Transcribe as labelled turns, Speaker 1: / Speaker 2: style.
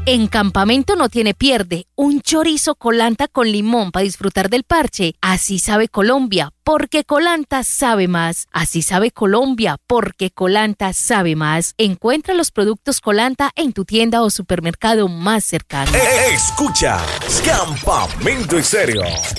Speaker 1: En Campamento no tiene pierde. Un chorizo Colanta con limón para disfrutar del parche. Así sabe Colombia, porque Colanta sabe más. Así sabe Colombia, porque Colanta sabe más. Encuentra los productos Colanta en tu tienda o supermercado más cercano.
Speaker 2: Escucha Campamento Estéreo.